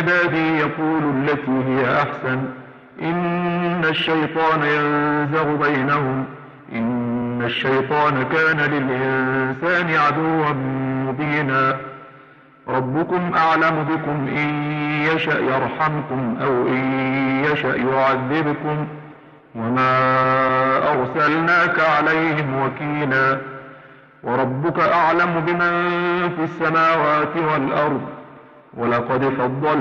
عبادي يقولوا التي هي أحسن إن الشيطان ينزغ بينهم إن الشيطان كان للإنسان عدوا مبينا ربكم أعلم بكم إن يشأ يرحمكم أو إن يشأ يعذبكم وما أرسلناك عليهم وكيلا وربك أعلم بمن في السماوات والأرض ولقد فضلنا